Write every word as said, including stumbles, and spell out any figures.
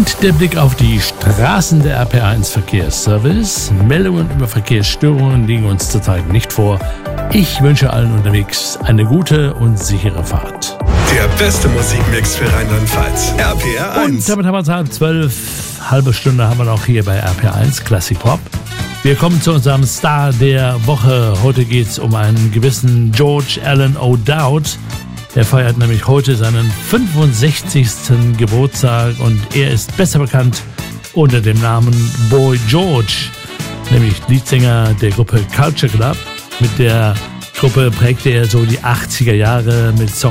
Und der Blick auf die Straßen der R P R eins Verkehrsservice. Meldungen über Verkehrsstörungen liegen uns zurzeit nicht vor. Ich wünsche allen unterwegs eine gute und sichere Fahrt. Der beste Musikmix für Rheinland-Pfalz. R P R eins. Und damit haben wir es halb zwölf. Halbe Stunde haben wir noch hier bei R P R eins Classic Pop. Wir kommen zu unserem Star der Woche. Heute geht es um einen gewissen George Alan O'Dowd. Er feiert nämlich heute seinen fünfundsechzigsten Geburtstag und er ist besser bekannt unter dem Namen Boy George, nämlich Leadsänger der Gruppe Culture Club. Mit der Gruppe prägte er so die achtziger Jahre mit Songs